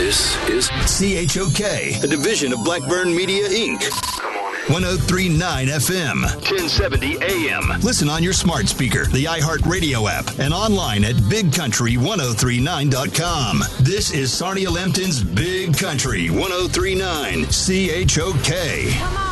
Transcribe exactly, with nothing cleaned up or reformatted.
This is C H O K, a division of Blackburn Media, Incorporated. one oh three point nine F M, ten seventy A M. Listen on your smart speaker, the iHeartRadio app, and online at big country ten thirty-nine dot com. This is Sarnia Lempton's Big Country ten thirty-nine, C H O K. Come on.